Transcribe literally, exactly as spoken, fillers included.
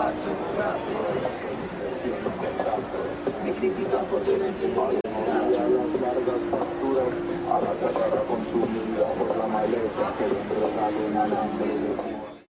faccio capo, siempre tanto. Me critican porque no entienden que es Nacho. Las largas facturas a la tierra consumida por la maleza que le entregaron al hambre de